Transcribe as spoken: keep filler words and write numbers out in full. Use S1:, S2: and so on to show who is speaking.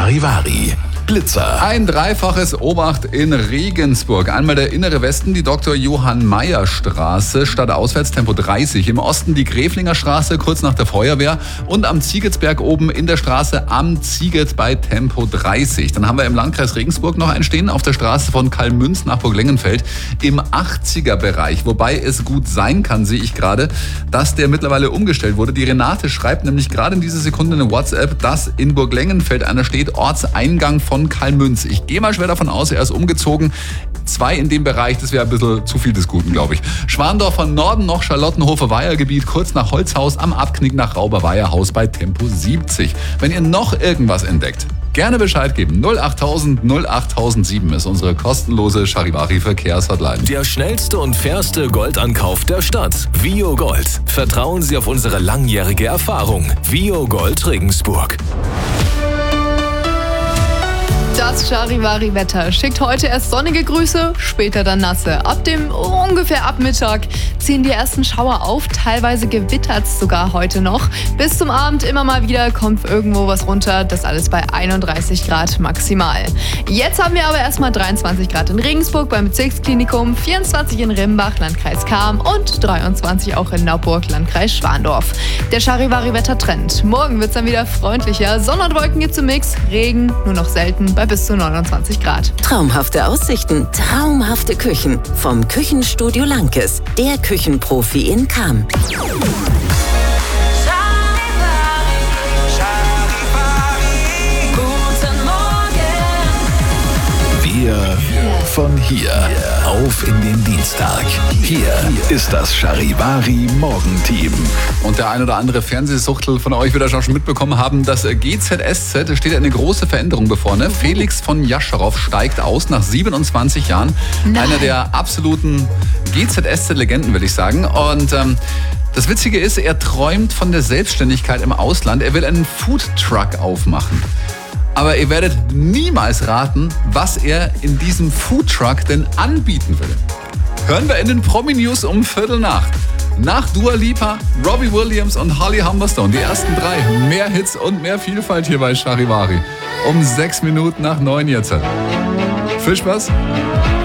S1: Charivari. Blitzer.
S2: Ein dreifaches Obacht in Regensburg. Einmal der innere Westen, die Doktor Johann Mayer Straße, stadtauswärts Tempo dreißig. Im Osten die Gräflinger Straße, kurz nach der Feuerwehr. Und am Ziegetsberg oben in der Straße am Ziegets bei Tempo dreißig. Dann haben wir im Landkreis Regensburg noch einen stehen, auf der Straße von Kalmünz nach Burglengenfeld im achtziger-Bereich. Wobei es gut sein kann, sehe ich gerade, dass der mittlerweile umgestellt wurde. Die Renate schreibt nämlich gerade in dieser Sekunde eine WhatsApp, dass in Burglengenfeld einer steht, Ortseingang von Kalmünz. Ich gehe mal schwer davon aus, er ist umgezogen. Zwei in dem Bereich, das wäre ein bisschen zu viel des Guten, glaube ich. Schwandorf von Norden noch, Charlottenhofer-Weiher-Gebiet, kurz nach Holzhaus, am Abknick nach Rauber-Weiher-Haus bei Tempo siebzig. Wenn ihr noch irgendwas entdeckt, gerne Bescheid geben. null achttausend null achttausendsieben ist unsere kostenlose Charivari-Verkehrshotline.
S1: Der schnellste und fairste Goldankauf der Stadt. Vio Gold. Vertrauen Sie auf unsere langjährige Erfahrung. Vio Gold Regensburg.
S3: Das Charivari-Wetter schickt heute erst sonnige Grüße, später dann nasse. Ab dem ungefähr ab Mittag ziehen die ersten Schauer auf, teilweise gewittert's sogar heute noch. Bis zum Abend immer mal wieder kommt irgendwo was runter, das alles bei einunddreißig Grad maximal. Jetzt haben wir aber erstmal dreiundzwanzig Grad in Regensburg beim Bezirksklinikum, vierundzwanzig in Rimbach, Landkreis Cham und dreiundzwanzig auch in Nauburg, Landkreis Schwandorf. Der Charivari-Wetter-Trend. Morgen wird's dann wieder freundlicher, Sonne und Wolken gibt's im Mix, Regen nur noch selten bei bis zu neunundzwanzig Grad.
S4: Traumhafte Aussichten, traumhafte Küchen. Vom Küchenstudio Lankes, der Küchenprofi in Cham.
S1: Wir von hier auf in den Dienstag. Hier ist das Charivari Morgenteam.
S2: Und der ein oder andere Fernsehsuchtel von euch wird das schon mitbekommen haben, das G Z S Z, da steht eine große Veränderung bevor. Ne? Felix von Jascharow steigt aus nach siebenundzwanzig Jahren. Nein. Einer der absoluten G Z S Z-Legenden, will ich sagen. Und ähm, das Witzige ist, er träumt von der Selbstständigkeit im Ausland. Er will einen Foodtruck aufmachen. Aber ihr werdet niemals raten, was er in diesem Foodtruck denn anbieten will. Hören wir in den Promi-News um Viertel nach. Nach Dua Lipa, Robbie Williams und Holly Humberstone. Die ersten drei. Mehr Hits und mehr Vielfalt hier bei Charivari. Um sechs Minuten nach neun jetzt. Viel Spaß.